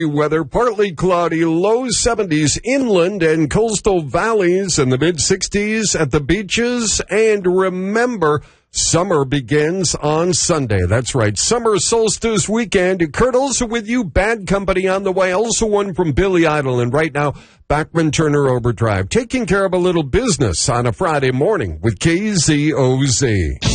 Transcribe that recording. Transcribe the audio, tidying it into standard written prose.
Weather, partly cloudy, low 70s inland and coastal valleys, and the mid-60s at the beaches. And remember, summer begins on Sunday. That's right, summer solstice weekend. Kurt Olson with you, Bad Company on the way. Also one from Billy Idol, and right now, Bachman Turner Overdrive. Taking care of a little business on a Friday morning with KZOZ.